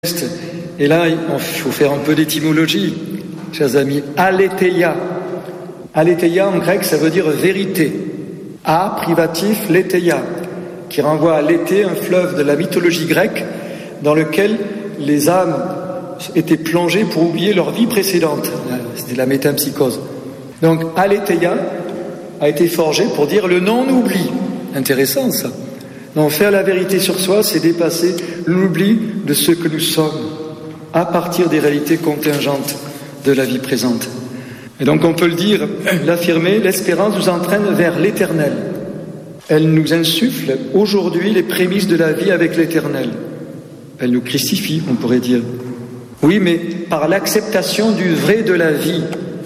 Et là, il faut faire un peu d'étymologie, chers amis. Aletheia. Aletheia en grec, ça veut dire vérité. A, privatif, letheia, qui renvoie à Léthé, un fleuve de la mythologie grecque, dans lequel les âmes étaient plongées pour oublier leur vie précédente. C'était la métempsychose. Donc, aletheia a été forgé pour dire le non-oubli. Intéressant, ça. Donc, faire la vérité sur soi, c'est dépasser l'oubli de ce que nous sommes, à partir des réalités contingentes de la vie présente. Et donc, on peut le dire, l'affirmer, l'espérance nous entraîne vers l'éternel. Elle nous insuffle aujourd'hui les prémices de la vie avec l'éternel. Elle nous christifie, on pourrait dire. Oui, mais par l'acceptation du vrai de la vie,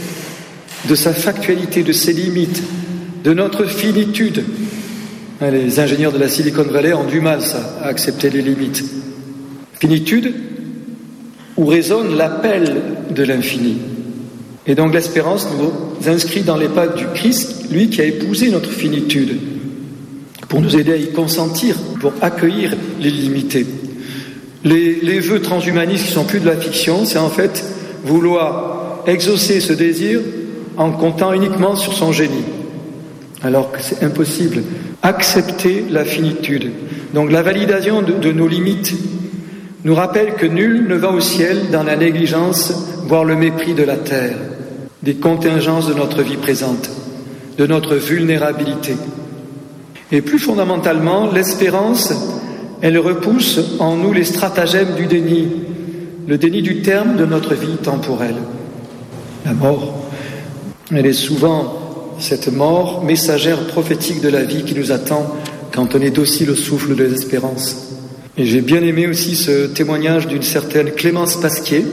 de sa factualité, de ses limites, de notre finitude. Les ingénieurs de la Silicon Valley ont du mal, ça, à accepter les limites. Finitude, où résonne l'appel de l'infini. Et donc l'espérance nous inscrit dans les pas du Christ, lui qui a épousé notre finitude, pour nous aider à y consentir, pour accueillir l'illimité. Les vœux transhumanistes qui sont plus de la fiction, c'est en fait vouloir exaucer ce désir en comptant uniquement sur son génie, alors que c'est impossible. Accepter la finitude. Donc la validation de nos limites nous rappelle que nul ne va au ciel dans la négligence, voire le mépris de la terre, des contingences de notre vie présente, de notre vulnérabilité. Et plus fondamentalement, l'espérance, elle repousse en nous les stratagèmes du déni, le déni du terme de notre vie temporelle. La mort, elle est souvent cette mort messagère prophétique de la vie qui nous attend quand on est docile au souffle de l'espérance. Et j'ai bien aimé aussi ce témoignage d'une certaine Clémence Pasquier.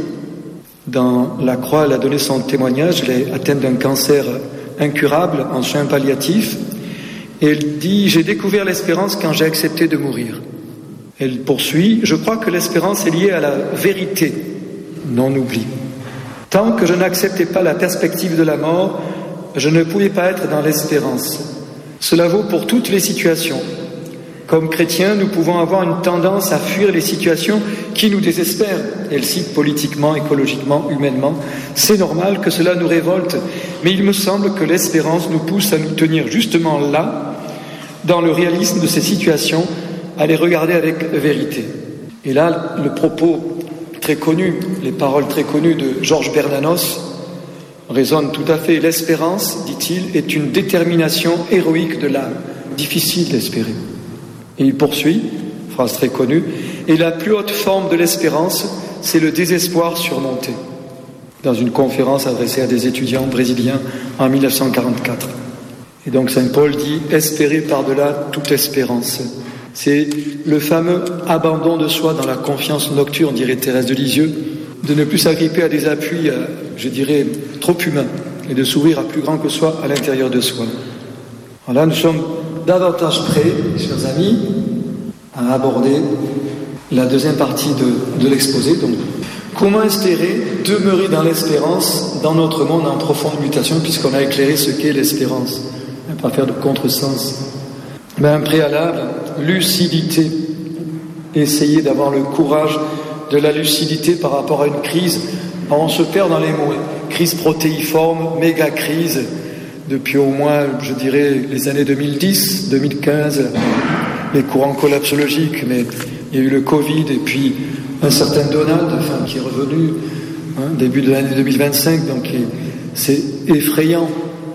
Dans La Croix, elle a donné son témoignage. Elle est atteinte d'un cancer incurable en soins palliatifs. Et elle dit « J'ai découvert l'espérance quand j'ai accepté de mourir ». Elle poursuit « Je crois que l'espérance est liée à la vérité, non-oubli. Tant que je n'acceptais pas la perspective de la mort, je ne pouvais pas être dans l'espérance. Cela vaut pour toutes les situations. Comme chrétiens, nous pouvons avoir une tendance à fuir les situations qui nous désespèrent. Elle cite politiquement, écologiquement, humainement. C'est normal que cela nous révolte, mais il me semble que l'espérance nous pousse à nous tenir justement là, dans le réalisme de ces situations, à les regarder avec vérité. Et là, le propos très connu, les paroles très connues de Georges Bernanos résonnent tout à fait. L'espérance, dit-il, est une détermination héroïque de l'âme. Difficile d'espérer. Et il poursuit, phrase très connue, et la plus haute forme de l'espérance, c'est le désespoir surmonté. Dans une conférence adressée à des étudiants brésiliens en 1944. Et donc Saint Paul dit « Espérer par-delà toute espérance ». C'est le fameux abandon de soi dans la confiance nocturne, dirait Thérèse de Lisieux, de ne plus s'agripper à des appuis, je dirais, trop humains, et de s'ouvrir à plus grand que soi à l'intérieur de soi. Alors là, nous sommes davantage prêts, chers amis, à aborder la deuxième partie de l'exposé. Donc, comment espérer demeurer dans l'espérance dans notre monde en profonde mutation, puisqu'on a éclairé ce qu'est l'espérance, pas faire de contresens. Un préalable, lucidité. Essayer d'avoir le courage de la lucidité par rapport à une crise. On se perd dans les mots. Crise protéiforme, méga crise. Depuis au moins, je dirais, les années 2010, 2015, les courants collapsologiques, mais il y a eu le Covid et puis un certain Donald, qui est revenu, début de l'année 2025, donc c'est effrayant.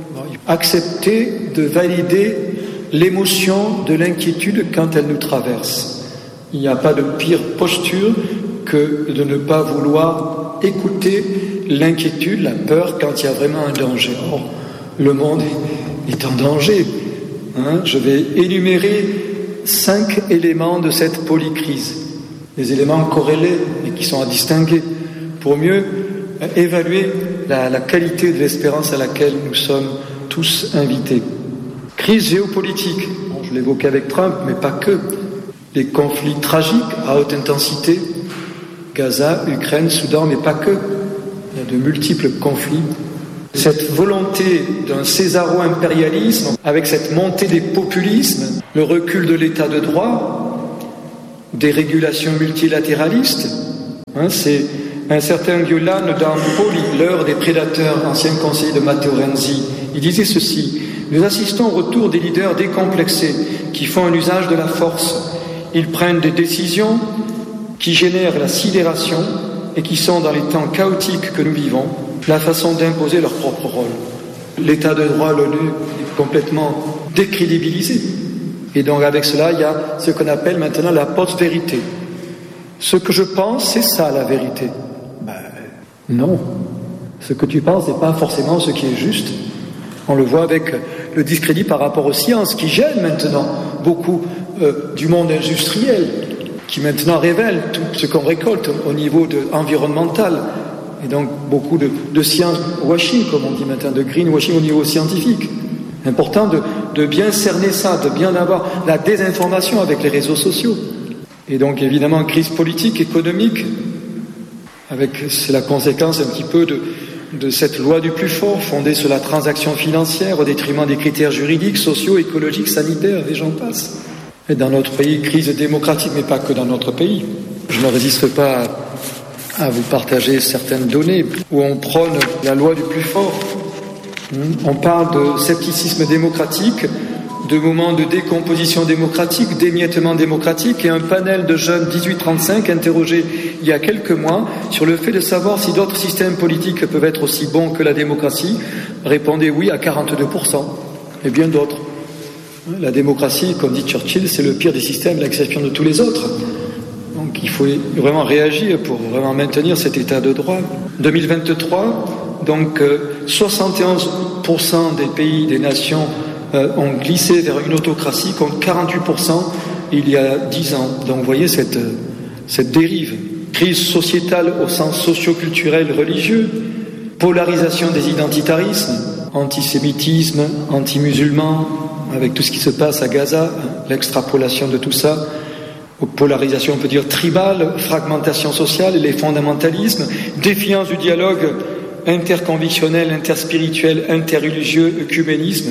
Accepter de valider l'émotion de l'inquiétude quand elle nous traverse. Il n'y a pas de pire posture que de ne pas vouloir écouter l'inquiétude, la peur quand il y a vraiment un danger. Or, le monde est en danger. Je vais énumérer 5 éléments de cette polycrise, des éléments corrélés et qui sont à distinguer pour mieux évaluer la qualité de l'espérance à laquelle nous sommes tous invités. Crise géopolitique, je l'évoquais avec Trump, mais pas que. Les conflits tragiques à haute intensité, Gaza, Ukraine, Soudan, mais pas que. Il y a de multiples conflits. Cette volonté d'un césaro-impérialisme, avec cette montée des populismes, le recul de l'état de droit, des régulations multilatéralistes, C'est un certain Giuliano d'Ampoli, l'heure des prédateurs, ancien conseiller de Matteo Renzi. Il disait ceci: nous assistons au retour des leaders décomplexés qui font un usage de la force. Ils prennent des décisions qui génèrent la sidération et qui sont, dans les temps chaotiques que nous vivons, la façon d'imposer leur propre rôle. L'état de droit, l'ONU, est complètement décrédibilisé. Et donc avec cela, il y a ce qu'on appelle maintenant la post-vérité. Ce que je pense, c'est ça la vérité. Non. Ce que tu penses n'est pas forcément ce qui est juste. On le voit avec le discrédit par rapport aux sciences qui gênent maintenant beaucoup du monde industriel, qui maintenant révèle tout ce qu'on récolte au niveau environnemental. Et donc beaucoup de science washing, comme on dit maintenant, de greenwashing au niveau scientifique. Important de bien cerner ça, de bien avoir la désinformation avec les réseaux sociaux. Et donc évidemment crise politique, économique, c'est la conséquence un petit peu de cette loi du plus fort fondée sur la transaction financière au détriment des critères juridiques, sociaux, écologiques, sanitaires, et j'en passe. Et dans notre pays, crise démocratique, mais pas que dans notre pays. Je ne résiste pas à vous partager certaines données où on prône la loi du plus fort. On parle de scepticisme démocratique, de moments de décomposition démocratique, d'émiettement démocratique, et un panel de jeunes 18-35 interrogés il y a quelques mois sur le fait de savoir si d'autres systèmes politiques peuvent être aussi bons que la démocratie répondait oui à 42%, et bien d'autres. La démocratie, comme dit Churchill, c'est le pire des systèmes, l'exception de tous les autres. Donc il faut vraiment réagir pour vraiment maintenir cet état de droit. 2023, donc 71% des pays, des nations ont glissé vers une autocratie contre 48% il y a 10 ans. Donc vous voyez cette dérive. Crise sociétale au sens socio-culturel religieux, polarisation des identitarismes, antisémitisme, anti-musulman, avec tout ce qui se passe à Gaza, l'extrapolation de tout ça, polarisation on peut dire tribale, fragmentation sociale, les fondamentalismes, défiance du dialogue interconvictionnel, interspirituel, interreligieux, œcuménisme.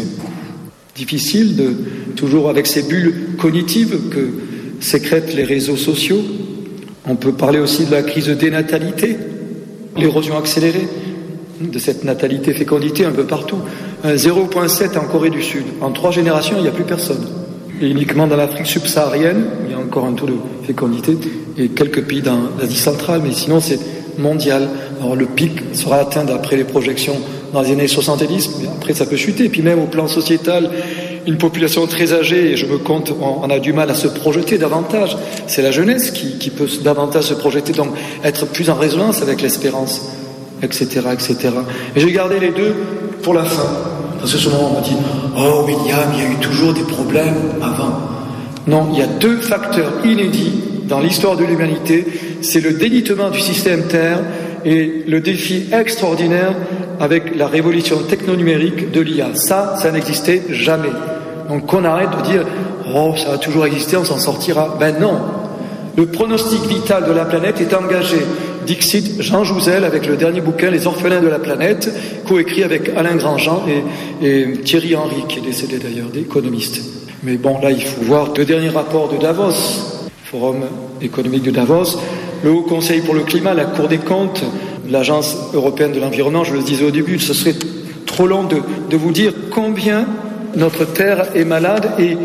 Difficile toujours avec ces bulles cognitives que sécrètent les réseaux sociaux. On peut parler aussi de la crise de dénatalité, l'érosion accélérée de cette natalité-fécondité un peu partout. 0,7 en Corée du Sud. En 3 générations, il n'y a plus personne. Et uniquement dans l'Afrique subsaharienne, il y a encore un taux de fécondité, et quelques pays dans l'Asie centrale, mais sinon c'est mondial. Alors le pic sera atteint d'après les projections dans les années 70, mais après ça peut chuter. Et puis même au plan sociétal, une population très âgée, et je me compte, on a du mal à se projeter davantage. C'est la jeunesse qui peut davantage se projeter, donc être plus en résonance avec l'espérance, etc., etc. Et j'ai gardé les deux pour la fin. Parce que souvent on me dit « Oh William, il y a eu toujours des problèmes avant ». Non, il y a 2 facteurs inédits dans l'histoire de l'humanité. C'est le délitement du système Terre et le défi extraordinaire avec la révolution techno-numérique de l'IA. Ça n'existait jamais. Donc qu'on arrête de dire « Oh, ça a toujours existé, on s'en sortira ». Ben non. Le pronostic vital de la planète est engagé. Dixit Jean Jouzel avec le dernier bouquin Les orphelins de la planète, coécrit avec Alain Grandjean et Thierry Henry, qui est décédé d'ailleurs, d'économiste. Mais bon, là, il faut voir le dernier rapport de Davos, Forum économique de Davos, le Haut Conseil pour le climat, la Cour des comptes, l'Agence européenne de l'environnement. Je le disais au début, ce serait trop long de vous dire combien notre Terre est malade et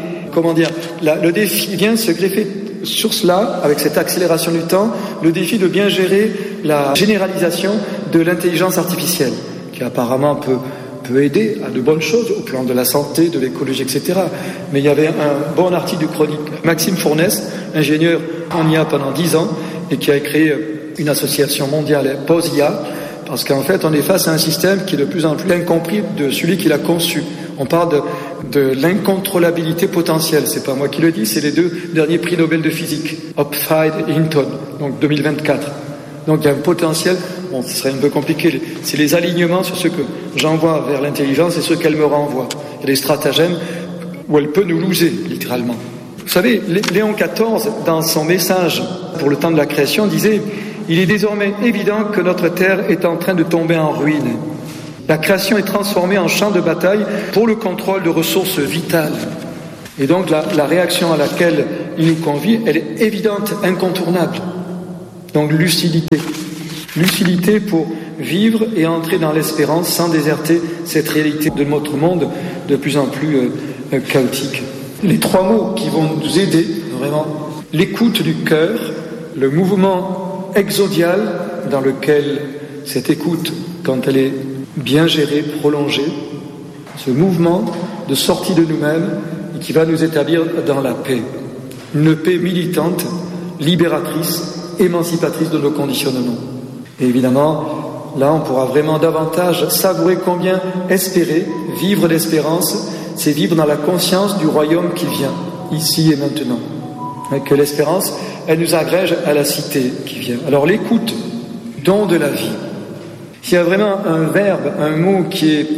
le défi vient se greffer sur cela, avec cette accélération du temps, le défi de bien gérer la généralisation de l'intelligence artificielle, qui apparemment peut aider à de bonnes choses au plan de la santé, de l'écologie, etc. Mais il y avait un bon article du chronique Maxime Fournès, ingénieur en IA pendant 10 ans, et qui a créé une association mondiale, POSIA, parce qu'en fait, on est face à un système qui est de plus en plus incompris de celui qui l'a conçu. On parle de l'incontrôlabilité potentielle. C'est pas moi qui le dis, c'est les 2 derniers prix Nobel de physique, Hopfeld et Hinton, donc 2024. Donc il y a un potentiel, bon, ce serait un peu compliqué, c'est les alignements sur ce que j'envoie vers l'intelligence et ce qu'elle me renvoie. Il y a des stratagèmes où elle peut nous loser, littéralement. Vous savez, Léon XIV, dans son message pour le temps de la création, disait « Il est désormais évident que notre terre est en train de tomber en ruine. La création est transformée en champ de bataille pour le contrôle de ressources vitales. » Et donc la réaction à laquelle il nous convie, elle est évidente, incontournable. Donc lucidité. Lucidité pour vivre et entrer dans l'espérance sans déserter cette réalité de notre monde de plus en plus chaotique. Les trois mots qui vont nous aider, vraiment, l'écoute du cœur, le mouvement exodial dans lequel cette écoute, quand elle est bien gérée, prolongée, ce mouvement de sortie de nous-mêmes et qui va nous établir dans la paix. Une paix militante, libératrice, émancipatrice de nos conditionnements. Et évidemment, là, on pourra vraiment davantage savourer combien espérer, vivre l'espérance, c'est vivre dans la conscience du royaume qui vient, ici et maintenant. Et que l'espérance, elle nous agrège à la cité qui vient. Alors l'écoute, don de la vie. S'il y a vraiment un verbe, un mot qui est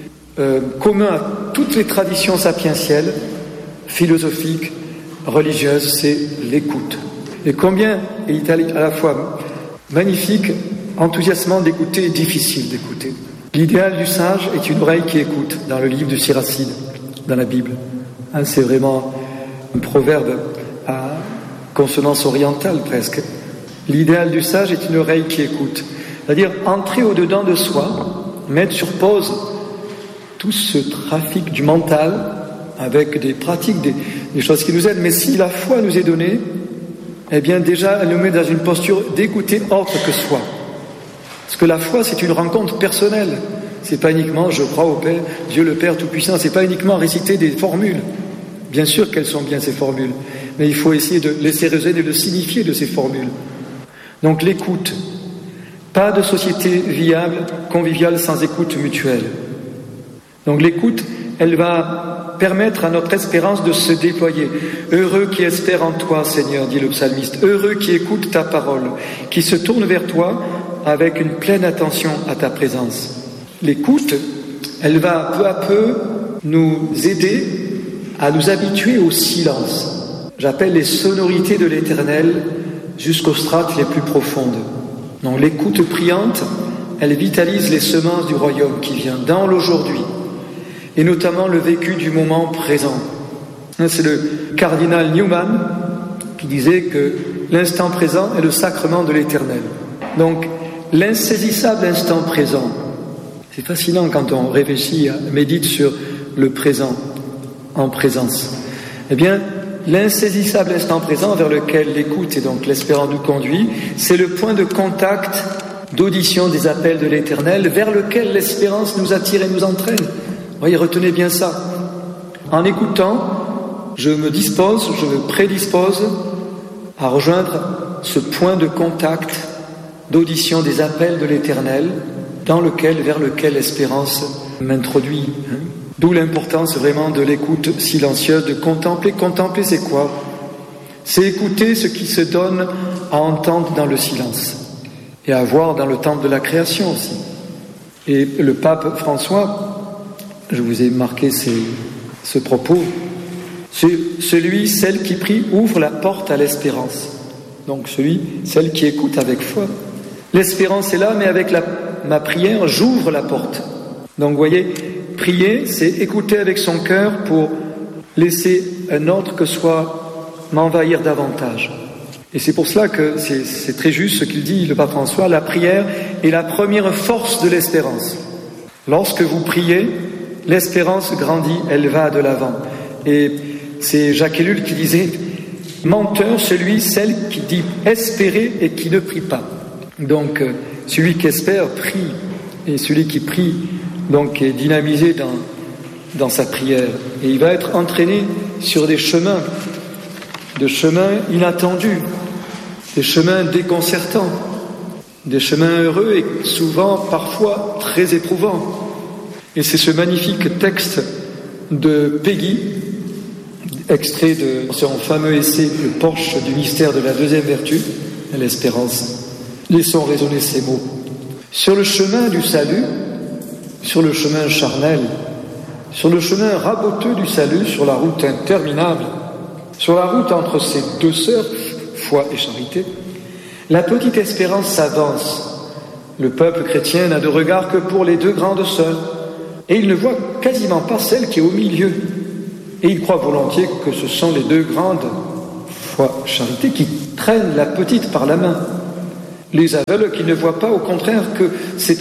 commun à toutes les traditions sapientielles, philosophiques, religieuses, c'est l'écoute. Et combien est à la fois magnifique, enthousiasmant d'écouter et difficile d'écouter. L'idéal du sage est une oreille qui écoute, dans le livre du Siracide, dans la Bible. C'est vraiment un proverbe à consonance orientale presque. L'idéal du sage est une oreille qui écoute. C'est-à-dire entrer au-dedans de soi, mettre sur pause tout ce trafic du mental avec des pratiques, des choses qui nous aident. Mais si la foi nous est donnée, eh bien déjà elle nous met dans une posture d'écouter autre que soi. Parce que la foi, c'est une rencontre personnelle. C'est pas uniquement je crois au Père, Dieu le Père Tout-Puissant, c'est pas uniquement réciter des formules. Bien sûr qu'elles sont bien ces formules, mais il faut essayer de laisser résonner le signifié de ces formules. Donc l'écoute. Pas de société viable, conviviale, sans écoute mutuelle. Donc l'écoute, elle va permettre à notre espérance de se déployer. Heureux qui espère en toi, Seigneur, dit le psalmiste. Heureux qui écoute ta parole, qui se tourne vers toi avec une pleine attention à ta présence. L'écoute, elle va peu à peu nous aider à nous habituer au silence. J'appelle les sonorités de l'Éternel jusqu'aux strates les plus profondes. Donc l'écoute priante, elle vitalise les semences du royaume qui vient dans l'aujourd'hui, et notamment le vécu du moment présent. C'est le cardinal Newman qui disait que l'instant présent est le sacrement de l'Éternel. Donc l'insaisissable instant présent, c'est fascinant quand on réfléchit, médite sur le présent en présence. Eh bien, l'insaisissable instant présent vers lequel l'écoute et donc l'espérance nous conduit, c'est le point de contact, d'audition des appels de l'Éternel vers lequel l'espérance nous attire et nous entraîne. Vous voyez, retenez bien ça. En écoutant, je me prédispose à rejoindre ce point de contact, d'audition des appels de l'Éternel vers lequel l'espérance m'introduit. D'où l'importance vraiment de l'écoute silencieuse, de contempler. Contempler, c'est quoi? C'est écouter ce qui se donne à entendre dans le silence et à voir dans le temple de la création aussi. Et le pape François, je vous ai marqué ce propos, celle qui prie ouvre la porte à l'espérance. Donc celle qui écoute avec foi. L'espérance est là, mais avec ma prière, j'ouvre la porte. Donc vous voyez, prier, c'est écouter avec son cœur pour laisser un autre que soi m'envahir davantage. Et c'est pour cela que c'est très juste ce qu'il dit, le pape François, la prière est la première force de l'espérance. Lorsque vous priez, l'espérance grandit, elle va de l'avant. Et c'est Jacques Ellul qui disait « Menteur, celle qui dit espérer et qui ne prie pas ». Donc, celui qui espère prie, et celui qui prie donc est dynamisé dans sa prière. Et il va être entraîné sur des chemins inattendus, des chemins déconcertants, des chemins heureux et souvent, parfois, très éprouvants. Et c'est ce magnifique texte de Peggy, extrait de son fameux essai « Le porche du mystère de la deuxième vertu », l'espérance. Laissons résonner ces mots. Sur le chemin du salut, sur le chemin charnel, sur le chemin raboteux du salut, sur la route interminable, sur la route entre ces deux sœurs, foi et charité, la petite espérance s'avance. Le peuple chrétien n'a de regard que pour les deux grandes sœurs, et il ne voit quasiment pas celle qui est au milieu. Et il croit volontiers que ce sont les deux grandes, foi et charité, qui traînent la petite par la main. Les aveugles qui ne voient pas, au contraire, que c'est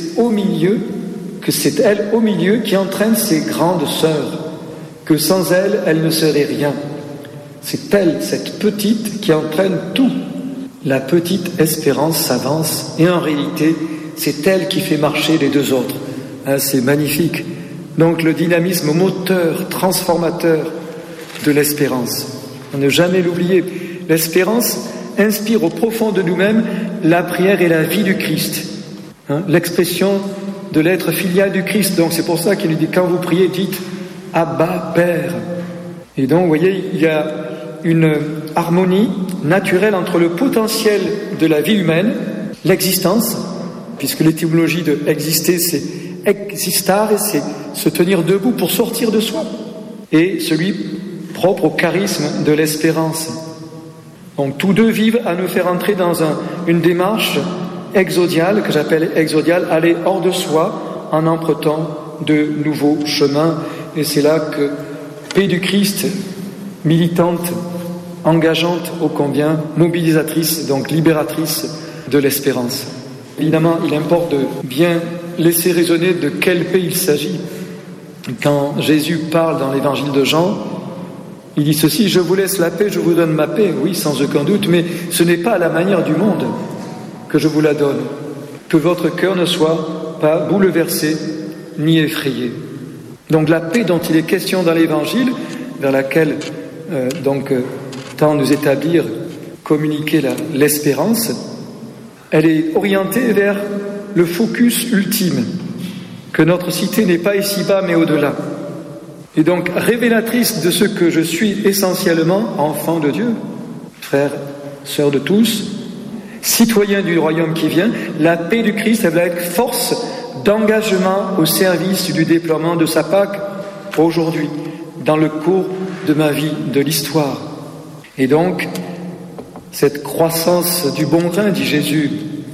elle au milieu qui entraîne ses grandes sœurs, que sans elle, elle ne serait rien. C'est elle, cette petite, qui entraîne tout. La petite espérance s'avance, et en réalité, c'est elle qui fait marcher les deux autres. C'est magnifique. Donc le dynamisme moteur, transformateur de l'espérance. Ne jamais l'oublier. L'espérance inspire au profond de nous-mêmes la prière et la vie du Christ. L'expression de l'être filial du Christ. Donc c'est pour ça qu'il nous dit, quand vous priez, dites « Abba, Père ». Et donc, vous voyez, il y a une harmonie naturelle entre le potentiel de la vie humaine, l'existence, puisque l'étymologie de « exister », c'est « existare », et c'est se tenir debout pour sortir de soi, et celui propre au charisme de l'espérance. Donc tous deux vivent à nous faire entrer dans une démarche exodiale, que j'appelle exodiale, aller hors de soi en empruntant de nouveaux chemins. Et c'est là que paix du Christ, militante, engageante ô combien, mobilisatrice, donc libératrice de l'espérance. Évidemment, il importe de bien laisser résonner de quelle paix il s'agit. Quand Jésus parle dans l'évangile de Jean, il dit ceci, « Je vous laisse la paix, je vous donne ma paix. » Oui, sans aucun doute, mais ce n'est pas à la manière du monde que je vous la donne. Que votre cœur ne soit pas bouleversé ni effrayé. Donc la paix dont il est question dans l'évangile, vers laquelle tend nous établir, communiquer l'espérance, elle est orientée vers le focus ultime, que notre cité n'est pas ici-bas mais au-delà. Et donc révélatrice de ce que je suis essentiellement, enfant de Dieu, frère, sœur de tous, citoyen du royaume qui vient, la paix du Christ, elle va être force d'engagement au service du déploiement de sa Pâque aujourd'hui, dans le cours de ma vie, de l'histoire. Et donc, cette croissance du bon grain, dit Jésus,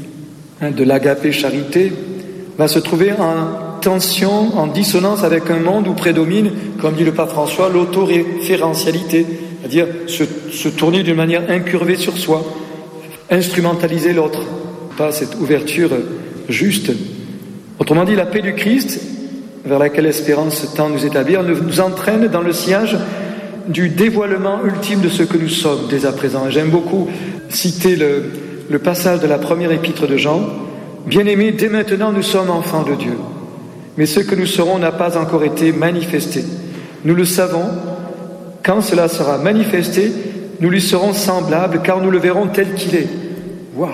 de l'agapé charité, va se trouver en tension, en dissonance avec un monde où prédomine, comme dit le pape François, l'autoréférentialité, c'est-à-dire se tourner d'une manière incurvée sur soi, instrumentaliser l'autre, pas cette ouverture juste. Autrement dit, la paix du Christ, vers laquelle l'espérance tend nous établir, nous entraîne dans le sillage du dévoilement ultime de ce que nous sommes dès à présent. Et j'aime beaucoup citer le passage de la première épître de Jean. « Bien-aimés, dès maintenant nous sommes enfants de Dieu, mais ce que nous serons n'a pas encore été manifesté. Nous le savons, quand cela sera manifesté, nous lui serons semblables, car nous le verrons tel qu'il est. » Waouh!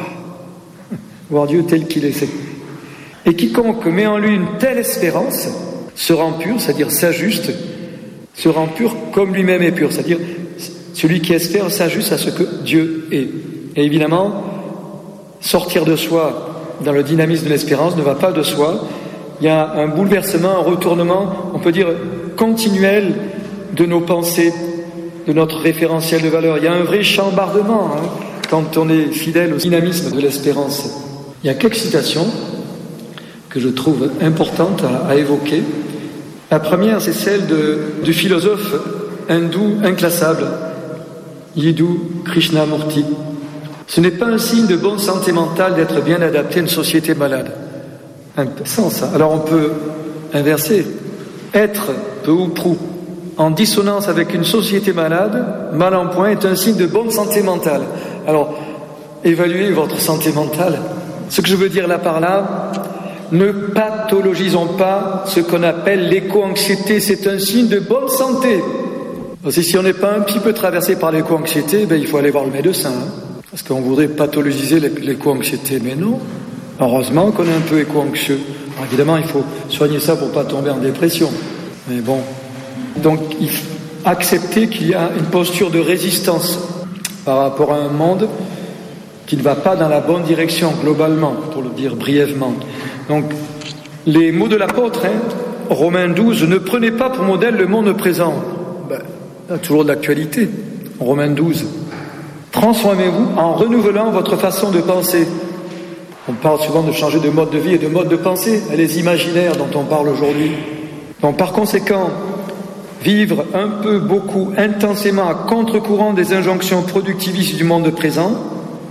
Voir Dieu tel qu'il est. Et quiconque met en lui une telle espérance se rend pur, c'est-à-dire s'ajuste, se rend pur comme lui-même est pur, c'est-à-dire celui qui espère s'ajuste à ce que Dieu est. Et évidemment, sortir de soi dans le dynamisme de l'espérance ne va pas de soi. Il y a un bouleversement, un retournement, on peut dire continuel de nos pensées, de notre référentiel de valeur. Il y a un vrai chambardement quand on est fidèle au dynamisme de l'espérance. Il y a quelques citations que je trouve importantes à évoquer. La première, c'est celle du philosophe hindou inclassable, Yiddu Krishnamurti. Ce n'est pas un signe de bonne santé mentale d'être bien adapté à une société malade. Sans ça. Alors on peut inverser. Être, peu ou prou, en dissonance avec une société malade, mal en point, est un signe de bonne santé mentale. Alors, évaluez votre santé mentale. Ce que je veux dire là par là, ne pathologisons pas ce qu'on appelle l'éco-anxiété. C'est un signe de bonne santé. Parce que si on n'est pas un petit peu traversé par l'éco-anxiété, il faut aller voir le médecin. Parce qu'on voudrait pathologiser l'éco-anxiété. Mais non. Heureusement qu'on est un peu éco-anxieux. Alors évidemment, il faut soigner ça pour ne pas tomber en dépression. Mais bon. Donc, il faut accepter qu'il y a une posture de résistance par rapport à un monde qui ne va pas dans la bonne direction, globalement, pour le dire brièvement. Donc, les mots de l'apôtre, Romains 12, ne prenez pas pour modèle le monde présent. Toujours de l'actualité, Romains 12. Transformez-vous en renouvelant votre façon de penser. On parle souvent de changer de mode de vie et de mode de pensée, les imaginaires dont on parle aujourd'hui. Donc, par conséquent, vivre un peu, beaucoup, intensément à contre-courant des injonctions productivistes du monde présent,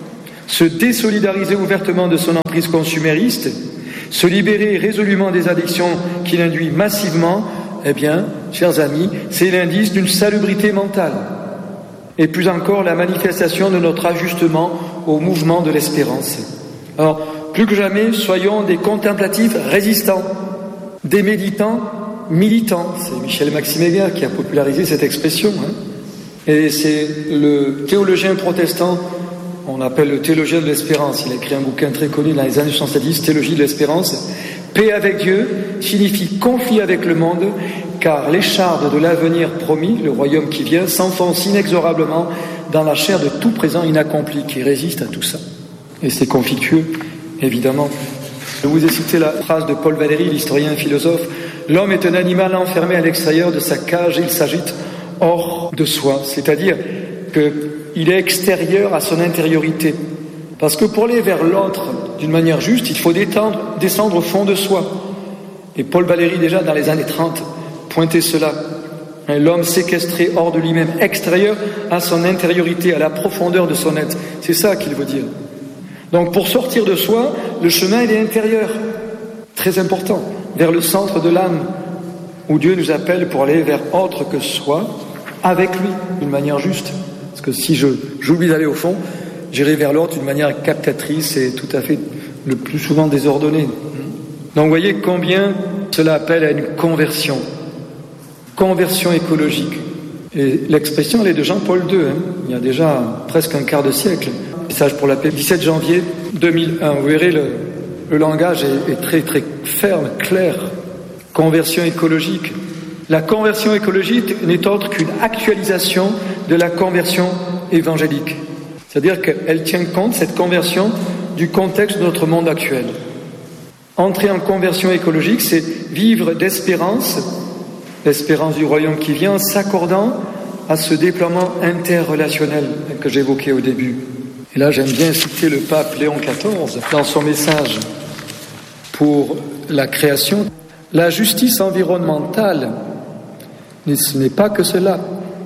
se désolidariser ouvertement de son emprise consumériste, se libérer résolument des addictions qu'il induit massivement, eh bien, chers amis, c'est l'indice d'une salubrité mentale. Et plus encore, la manifestation de notre ajustement au mouvement de l'espérance. Alors, plus que jamais, soyons des contemplatifs résistants, des méditants militants. C'est Michel Maximilien qui a popularisé cette expression. Et c'est le théologien protestant, on appelle le théologien de l'espérance. Il a écrit un bouquin très connu dans les années 70, Théologie de l'espérance. Paix avec Dieu signifie conflit avec le monde, car l'écharde de l'avenir promis, le royaume qui vient, s'enfonce inexorablement dans la chair de tout présent inaccompli qui résiste à tout ça. Et c'est conflictueux, évidemment. Je vous ai cité la phrase de Paul Valéry, l'historien et philosophe. L'homme est un animal enfermé à l'extérieur de sa cage et il s'agite hors de soi. C'est-à-dire qu'il est extérieur à son intériorité. Parce que pour aller vers l'autre d'une manière juste, il faut descendre au fond de soi. Et Paul Valéry, déjà dans les années 30, pointait cela. L'homme séquestré hors de lui-même, extérieur à son intériorité, à la profondeur de son être. C'est ça qu'il veut dire. Donc pour sortir de soi, le chemin il est intérieur, très important, vers le centre de l'âme, où Dieu nous appelle pour aller vers autre que soi, avec lui, d'une manière juste. Parce que si j'oublie d'aller au fond, j'irai vers l'autre d'une manière captatrice et tout à fait le plus souvent désordonnée. Donc vous voyez combien cela appelle à une conversion écologique. Et l'expression, elle est de Jean-Paul II, il y a déjà presque un quart de siècle. Message pour la paix, 17 janvier 2001. Vous verrez, le langage est très très ferme, clair. Conversion écologique. La conversion écologique n'est autre qu'une actualisation de la conversion évangélique. C'est-à-dire qu'elle tient compte, cette conversion, du contexte de notre monde actuel. Entrer en conversion écologique, c'est vivre d'espérance, l'espérance du royaume qui vient, en s'accordant à ce déploiement interrelationnel que j'évoquais au début. Et là, j'aime bien citer le pape Léon XIV dans son message pour la création. La justice environnementale, ce n'est pas que cela.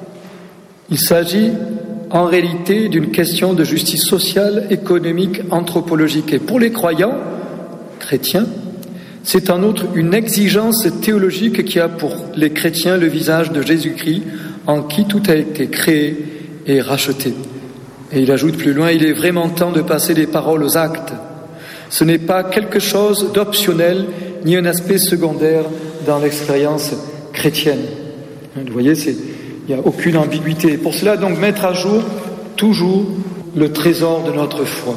Il s'agit en réalité d'une question de justice sociale, économique, anthropologique. Et pour les croyants chrétiens, c'est en outre une exigence théologique qui a pour les chrétiens le visage de Jésus-Christ, en qui tout a été créé et racheté. Et il ajoute plus loin, il est vraiment temps de passer des paroles aux actes. Ce n'est pas quelque chose d'optionnel, ni un aspect secondaire dans l'expérience chrétienne. Vous voyez, il n'y a aucune ambiguïté. Pour cela, donc, mettre à jour toujours le trésor de notre foi.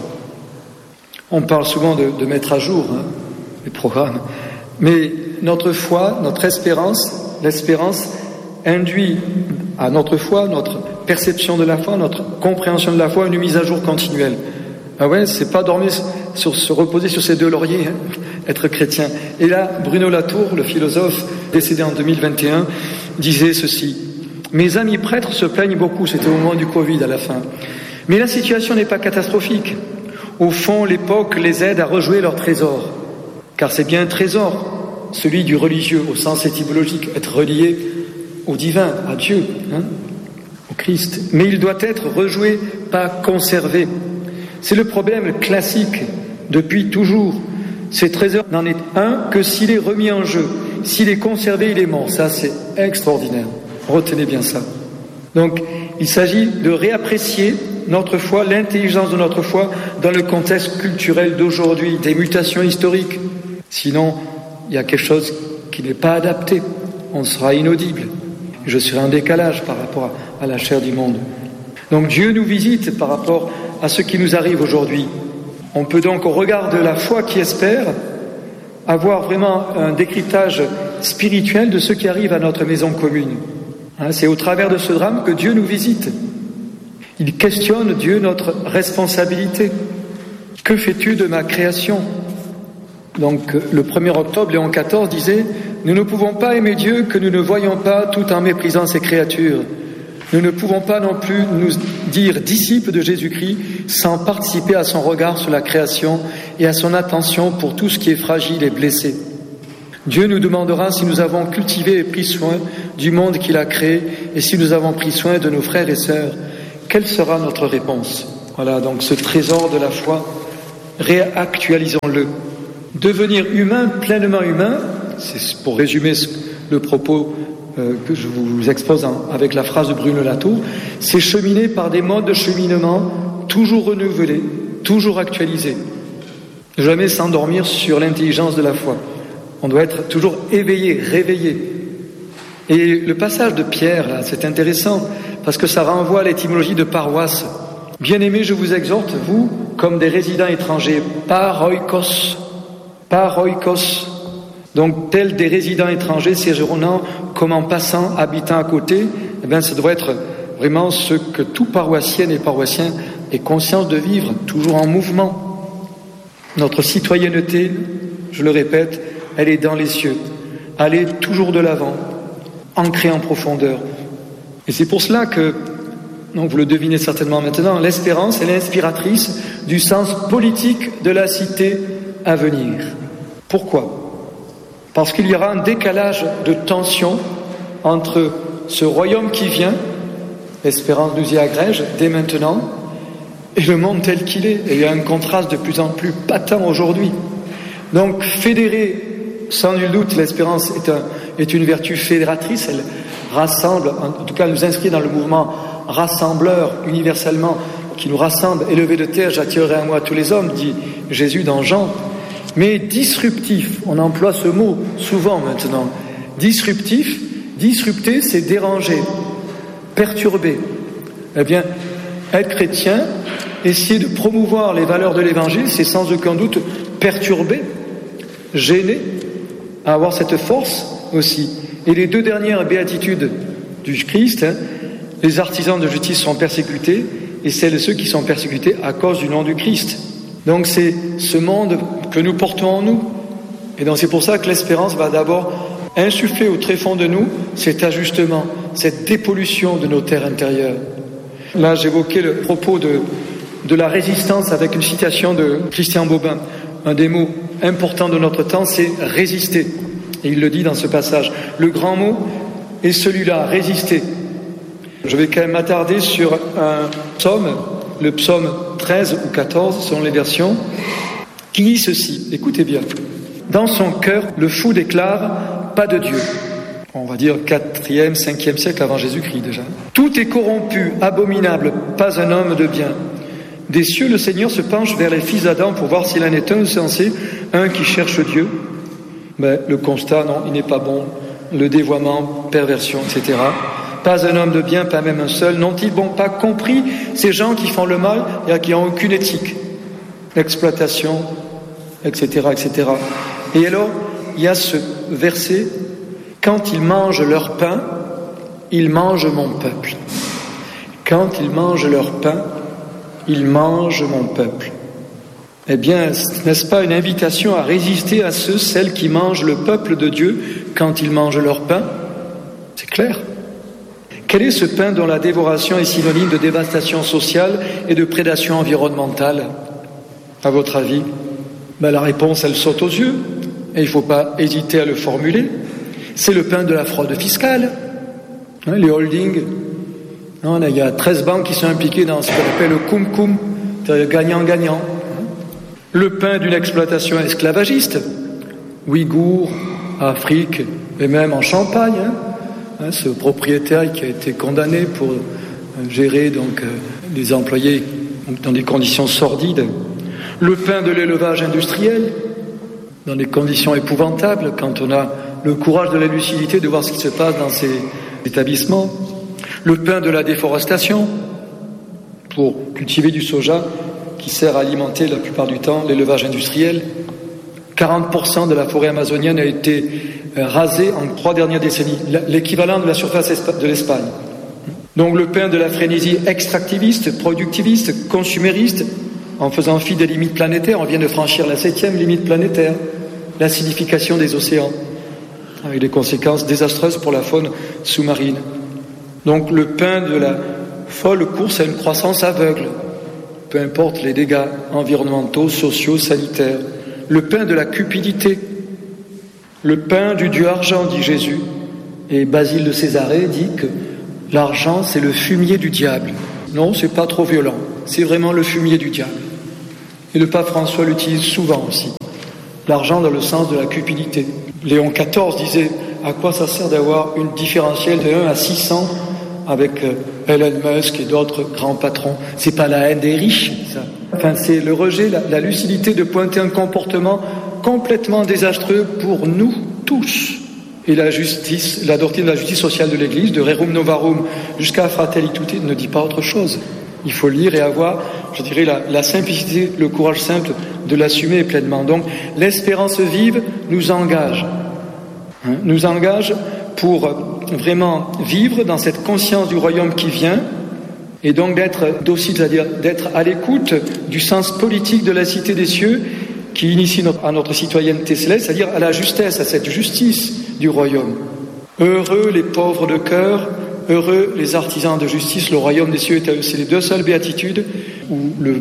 On parle souvent de mettre à jour les programmes, mais notre foi, notre espérance, l'espérance induit à notre foi, notre perception de la foi, notre compréhension de la foi, une mise à jour continuelle. Ah ouais, c'est pas dormir se reposer sur ses deux lauriers, être chrétien. Et là, Bruno Latour, le philosophe décédé en 2021, disait ceci. Mes amis prêtres se plaignent beaucoup, c'était au moment du Covid à la fin. Mais la situation n'est pas catastrophique. Au fond, l'époque les aide à rejouer leur trésor. Car c'est bien un trésor, celui du religieux, au sens étymologique, être relié au divin, à Dieu, au Christ. Mais il doit être rejoué, pas conservé. C'est le problème classique depuis toujours. Ce trésor n'en est un que s'il est remis en jeu. S'il est conservé, il est mort. Ça, c'est extraordinaire. Retenez bien ça. Donc, il s'agit de réapprécier notre foi, l'intelligence de notre foi dans le contexte culturel d'aujourd'hui, des mutations historiques. Sinon, il y a quelque chose qui n'est pas adapté. On sera inaudible. Je serai en décalage par rapport à la chair du monde. Donc Dieu nous visite par rapport à ce qui nous arrive aujourd'hui. On peut donc, au regard de la foi qui espère, avoir vraiment un décryptage spirituel de ce qui arrive à notre maison commune. C'est au travers de ce drame que Dieu nous visite. Il questionne, Dieu, notre responsabilité. Que fais-tu de ma création ? Donc, le 1er octobre, Léon XIV disait « Nous ne pouvons pas aimer Dieu que nous ne voyons pas tout en méprisant ses créatures. Nous ne pouvons pas non plus nous dire disciples de Jésus-Christ sans participer à son regard sur la création et à son attention pour tout ce qui est fragile et blessé. Dieu nous demandera si nous avons cultivé et pris soin du monde qu'il a créé et si nous avons pris soin de nos frères et sœurs. Quelle sera notre réponse ? Voilà, donc ce trésor de la foi, réactualisons-le. Devenir humain, pleinement humain, c'est pour résumer le propos que je vous expose avec la phrase de Bruno Latour, c'est cheminer par des modes de cheminement toujours renouvelés, toujours actualisés. Jamais s'endormir sur l'intelligence de la foi. On doit être toujours éveillé, réveillé. Et le passage de Pierre, là, c'est intéressant, parce que ça renvoie à l'étymologie de paroisse. Bien-aimés, je vous exhorte, vous, comme des résidents étrangers, paroikos, donc tels des résidents étrangers séjournant comme en passant, habitant à côté, eh bien, ça doit être vraiment ce que tout paroissienne et paroissien ait conscience de vivre, toujours en mouvement. Notre citoyenneté, je le répète, elle est dans les cieux, aller toujours de l'avant, ancrée en profondeur. Et c'est pour cela que, donc vous le devinez certainement maintenant, l'espérance est l'inspiratrice du sens politique de la cité à venir. Pourquoi ? Parce qu'il y aura un décalage de tension entre ce royaume qui vient, l'espérance nous y agrège dès maintenant, et le monde tel qu'il est. Et il y a un contraste de plus en plus patent aujourd'hui. Donc fédérer, sans nul doute, l'espérance est une vertu fédératrice, elle rassemble, en tout cas elle nous inscrit dans le mouvement rassembleur universellement, qui nous rassemble, élevé de terre, j'attirerai à moi tous les hommes, dit Jésus dans Jean. Mais disruptif, on emploie ce mot souvent maintenant. Disruptif, disrupter, c'est déranger, perturber. Eh bien, être chrétien, essayer de promouvoir les valeurs de l'Évangile, c'est sans aucun doute perturber, gêner, avoir cette force aussi. Et les deux dernières béatitudes du Christ, les artisans de justice sont persécutés, et celles et ceux qui sont persécutés à cause du nom du Christ. Donc c'est ce monde que nous portons en nous. Et donc c'est pour ça que l'espérance va d'abord insuffler au tréfonds de nous cet ajustement, cette dépollution de nos terres intérieures. Là, j'évoquais le propos de la résistance avec une citation de Christian Bobin. Un des mots importants de notre temps, c'est résister. Et il le dit dans ce passage. Le grand mot est celui-là, résister. Je vais quand même m'attarder sur un psaume, le psaume 13 ou 14, selon les versions, qui dit ceci, écoutez bien. Dans son cœur, le fou déclare « pas de Dieu ». On va dire 4e, 5e siècle avant Jésus-Christ déjà. Tout est corrompu, abominable, pas un homme de bien. Des cieux, le Seigneur se penche vers les fils d'Adam pour voir s'il en est un sensé, un qui cherche Dieu. Mais le constat, non, il n'est pas bon. Le dévoiement, perversion, etc. Pas un homme de bien, pas même un seul. N'ont-ils pas compris ces gens qui font le mal et qui n'ont aucune éthique ? L'exploitation, etc., etc. Et alors, il y a ce verset, quand ils mangent leur pain, ils mangent mon peuple. Quand ils mangent leur pain, ils mangent mon peuple. Eh bien, n'est-ce pas une invitation à résister à celles qui mangent le peuple de Dieu quand ils mangent leur pain ? C'est clair. Quel est ce pain dont la dévoration est synonyme de dévastation sociale et de prédation environnementale, à votre avis ? La réponse, elle saute aux yeux, et il ne faut pas hésiter à le formuler. C'est le pain de la fraude fiscale, les holdings. Il y a 13 banques qui sont impliquées dans ce qu'on appelle le cum-cum, c'est-à-dire gagnant-gagnant. Le pain d'une exploitation esclavagiste, Ouïghours, Afrique, et même en Champagne, ce propriétaire qui a été condamné pour gérer des employés dans des conditions sordides. Le pain de l'élevage industriel, dans des conditions épouvantables, quand on a le courage de la lucidité de voir ce qui se passe dans ces établissements. Le pain de la déforestation, pour cultiver du soja, qui sert à alimenter la plupart du temps l'élevage industriel. 40% de la forêt amazonienne a été rasée en 3 dernières décennies, l'équivalent de la surface de l'Espagne. Donc le pain de la frénésie extractiviste, productiviste, consumériste, en faisant fi des limites planétaires. On vient de franchir la 7e limite planétaire, l'acidification des océans, avec des conséquences désastreuses pour la faune sous-marine. Donc le pain de la folle course à une croissance aveugle, peu importe les dégâts environnementaux, sociaux, sanitaires. Le pain de la cupidité, le pain du dieu argent, dit Jésus. Et Basile de Césarée dit que l'argent, c'est le fumier du diable. Non, c'est pas trop violent. c'est vraiment le fumier du diable. Et le pape François l'utilise souvent aussi. L'argent dans le sens de la cupidité. Léon XIV disait, à quoi ça sert d'avoir une différentielle de 1 à 600 avec Elon Musk et d'autres grands patrons? C'est pas la haine des riches, ça. Enfin, c'est le rejet, la lucidité de pointer un comportement complètement désastreux pour nous tous. Et la justice, la doctrine de la justice sociale de l'Église, de Rerum Novarum jusqu'à Fratelli Tutti, ne dit pas autre chose. Il faut lire et avoir, je dirais, la simplicité, le courage simple de l'assumer pleinement. Donc, l'espérance vive nous engage. Nous engage pour vraiment vivre dans cette conscience du royaume qui vient, et donc d'être docile, c'est-à-dire d'être à l'écoute du sens politique de la cité des cieux qui initie à notre citoyenneté céleste, c'est-à-dire à la justesse, à cette justice du royaume. Heureux les pauvres de cœur, heureux les artisans de justice, le royaume des cieux est à eux. C'est les deux seules béatitudes où le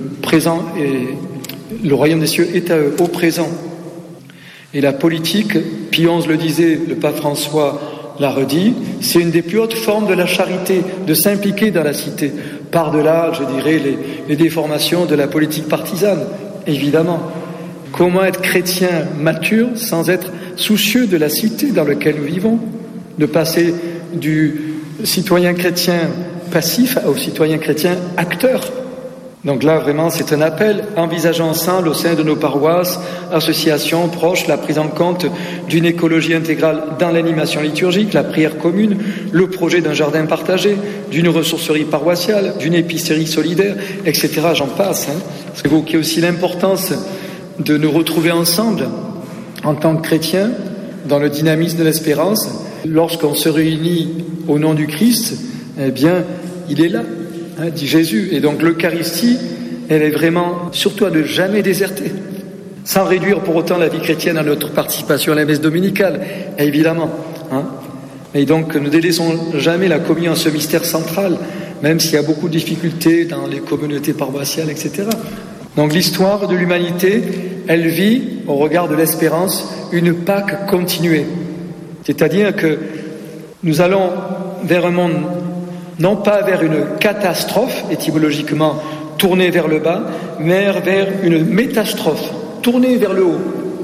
royaume des cieux est à eux, au présent. Et la politique, Pie XI le disait, le pape François l'a redit, c'est une des plus hautes formes de la charité, de s'impliquer dans la cité, par-delà, je dirais, les déformations de la politique partisane, évidemment. Comment être chrétien mature sans être soucieux de la cité dans laquelle nous vivons, de passer du citoyen chrétien passif au citoyen chrétien acteur. Donc là, vraiment, c'est un appel, envisageons ensemble au sein de nos paroisses, associations proches, la prise en compte d'une écologie intégrale dans l'animation liturgique, la prière commune, le projet d'un jardin partagé, d'une ressourcerie paroissiale, d'une épicerie solidaire, etc. J'en passe. C'est évoquer aussi l'importance de nous retrouver ensemble en tant que chrétiens dans le dynamisme de l'espérance. Lorsqu'on se réunit au nom du Christ, eh bien, il est là. Dit Jésus. Et donc l'Eucharistie, elle est vraiment, surtout à ne jamais déserter, sans réduire pour autant la vie chrétienne à notre participation à la messe dominicale, évidemment. Et donc ne délaissons jamais la communion à ce mystère central, même s'il y a beaucoup de difficultés dans les communautés paroissiales, etc. Donc l'histoire de l'humanité, elle vit, au regard de l'espérance, une Pâque continuée. C'est-à-dire que nous allons vers un monde non pas vers une catastrophe, étymologiquement tournée vers le bas, mais vers une métastrophe, tournée vers le haut.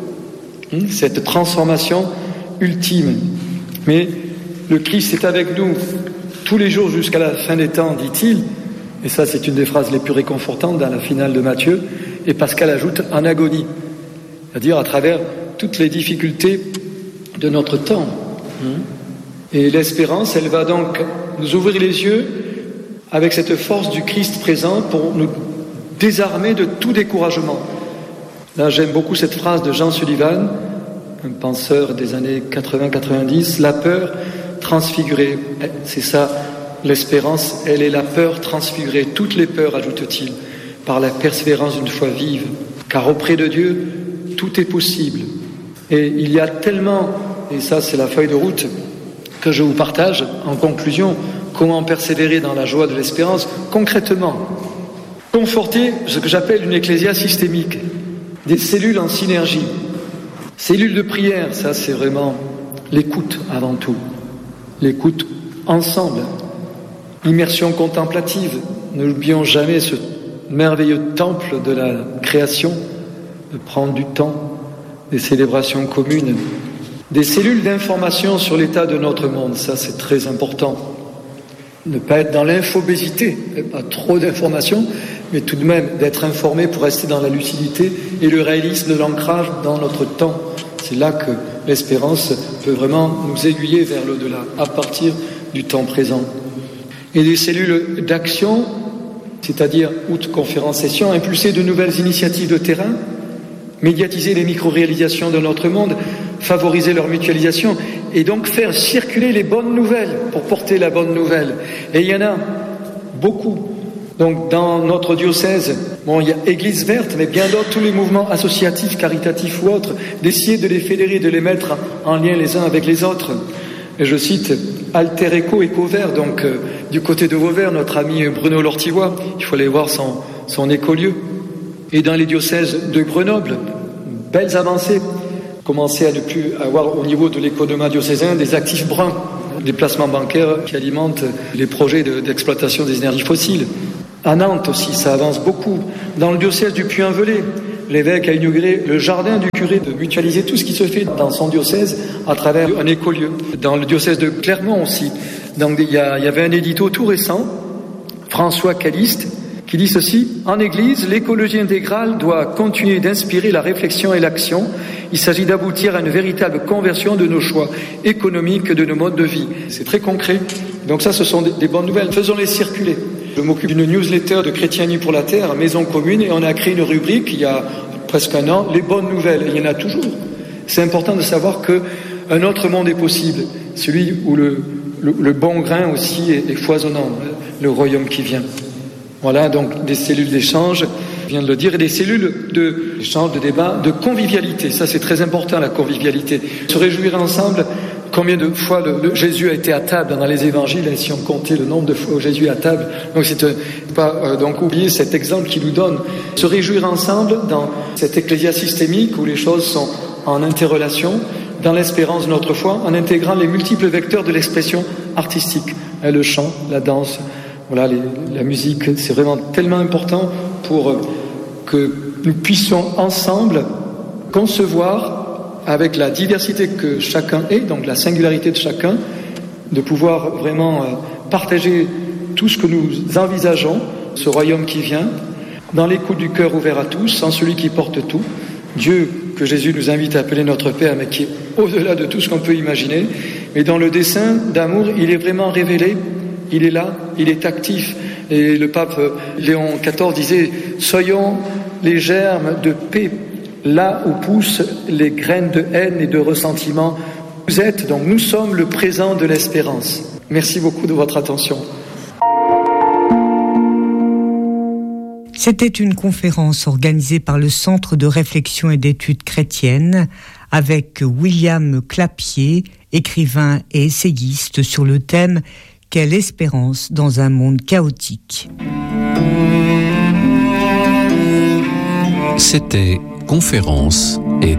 Cette transformation ultime. Mais le Christ est avec nous tous les jours jusqu'à la fin des temps, dit-il, et ça c'est une des phrases les plus réconfortantes dans la finale de Matthieu, et Pascal ajoute en agonie, c'est-à-dire à travers toutes les difficultés de notre temps. Et l'espérance, elle va donc nous ouvrir les yeux avec cette force du Christ présent pour nous désarmer de tout découragement. Là, j'aime beaucoup cette phrase de Jean Sullivan, un penseur des années 80-90, la peur transfigurée. C'est ça, l'espérance, elle est la peur transfigurée. Toutes les peurs, ajoute-t-il, par la persévérance d'une foi vive. Car auprès de Dieu, tout est possible. Et il y a tellement, et ça c'est la feuille de route que je vous partage en conclusion, comment persévérer dans la joie de l'espérance concrètement. Conforter ce que j'appelle une ecclésia systémique, des cellules en synergie. Cellules de prière, ça c'est vraiment l'écoute avant tout. L'écoute ensemble. Immersion contemplative. N'oublions jamais ce merveilleux temple de la création, de prendre du temps, des célébrations communes. Des cellules d'information sur l'état de notre monde, ça c'est très important. Ne pas être dans l'infobésité, pas trop d'informations, mais tout de même d'être informé pour rester dans la lucidité et le réalisme de l'ancrage dans notre temps. C'est là que l'espérance peut vraiment nous aiguiller vers l'au-delà, à partir du temps présent. Et des cellules d'action, c'est-à-dire, outre conférences, sessions, impulser de nouvelles initiatives de terrain, médiatiser les micro-réalisations de notre monde, favoriser leur mutualisation et donc faire circuler les bonnes nouvelles pour porter la bonne nouvelle. Et il y en a beaucoup. Donc dans notre diocèse, il y a Église verte, mais bien d'autres, tous les mouvements associatifs, caritatifs ou autres, d'essayer de les fédérer, de les mettre en lien les uns avec les autres. Et je cite Alter Eco, Éco Vert, donc du côté de Vauvert, notre ami Bruno Lortivois, il faut aller voir son écolieu. Et dans les diocèses de Grenoble, belles avancées. Commencer à ne plus avoir au niveau de l'économat diocésain des actifs bruns, des placements bancaires qui alimentent les projets d'exploitation des énergies fossiles. À Nantes aussi, ça avance beaucoup. Dans le diocèse du Puy-en-Velay, l'évêque a inauguré le jardin du curé, de mutualiser tout ce qui se fait dans son diocèse à travers un écolieu. Dans le diocèse de Clermont aussi. Donc il y avait un édito tout récent, François Caliste, qui dit ceci: en Église, l'écologie intégrale doit continuer d'inspirer la réflexion et l'action. Il s'agit d'aboutir à une véritable conversion de nos choix économiques, de nos modes de vie. C'est très concret. Donc ça, ce sont des bonnes nouvelles. Faisons-les circuler. Je m'occupe d'une newsletter de Chrétiens Unis pour la Terre, Maison Commune, et on a créé une rubrique il y a presque un an, les bonnes nouvelles. Et il y en a toujours. C'est important de savoir qu'un autre monde est possible, celui où le bon grain aussi est foisonnant, le royaume qui vient. Voilà, donc des cellules d'échange, je viens de le dire, et des cellules d'échange, de débat, de convivialité. Ça, c'est très important, la convivialité. Se réjouir ensemble. Combien de fois Jésus a été à table dans les évangiles, et si on comptait le nombre de fois où Jésus est à table. Donc c'est pas donc oublier cet exemple qu'il nous donne. Se réjouir ensemble dans cette ecclésia systémique où les choses sont en interrelation, dans l'espérance de notre foi, en intégrant les multiples vecteurs de l'expression artistique. Le chant, la danse, voilà, la musique, c'est vraiment tellement important pour que nous puissions ensemble concevoir, avec la diversité que chacun est, donc la singularité de chacun, de pouvoir vraiment partager tout ce que nous envisageons, ce royaume qui vient, dans l'écoute du cœur ouvert à tous, en celui qui porte tout, Dieu que Jésus nous invite à appeler notre Père, mais qui est au-delà de tout ce qu'on peut imaginer, mais dans le dessein d'amour, il est vraiment révélé, il est là, il est actif. Et le pape Léon XIV disait « Soyons les germes de paix ». Là où poussent les graines de haine et de ressentiment, nous sommes le présent de l'espérance. Merci beaucoup de votre attention. C'était une conférence organisée par le Centre de réflexion et d'études chrétiennes avec William Clapier, écrivain et essayiste, sur le thème « Quelle espérance dans un monde chaotique ». C'était Conférence